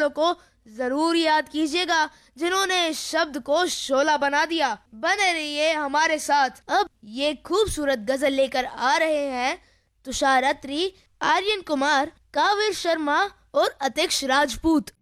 अंदाजों को जरूर याद कीजिएगा जिन्होंने शब्द को शोला बना दिया। बने रहिए हमारे साथ। अब ये खूबसूरत गजल लेकर आ रहे हैं तुषार अत्री, आर्यन कुमार, कावेर शर्मा और अतिक्ष राजपूत।